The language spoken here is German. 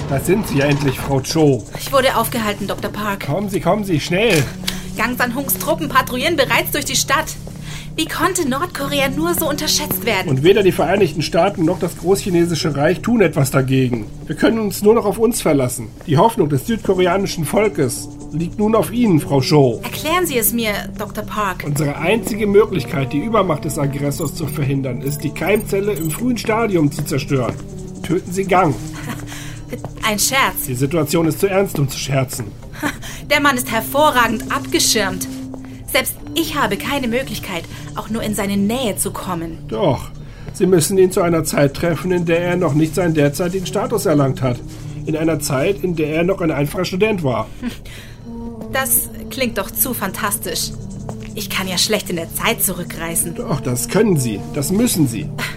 Da sind Sie ja endlich, Frau Cho. Ich wurde aufgehalten, Dr. Park. Kommen Sie, schnell. Gang San-hungs Truppen patrouillieren bereits durch die Stadt. Wie konnte Nordkorea nur so unterschätzt werden? Und weder die Vereinigten Staaten noch das Großchinesische Reich tun etwas dagegen. Wir können uns nur noch auf uns verlassen. Die Hoffnung des südkoreanischen Volkes liegt nun auf Ihnen, Frau Cho. Erklären Sie es mir, Dr. Park. Unsere einzige Möglichkeit, die Übermacht des Aggressors zu verhindern, ist, die Keimzelle im frühen Stadium zu zerstören. Töten Sie Gang. Ein Scherz. Die Situation ist zu ernst, um zu scherzen. Der Mann ist hervorragend abgeschirmt. Selbst ich habe keine Möglichkeit, auch nur in seine Nähe zu kommen. Doch, Sie müssen ihn zu einer Zeit treffen, in der er noch nicht seinen derzeitigen Status erlangt hat. In einer Zeit, in der er noch ein einfacher Student war. Das klingt doch zu fantastisch. Ich kann ja schlecht in der Zeit zurückreisen. Doch, das können Sie. Das müssen Sie.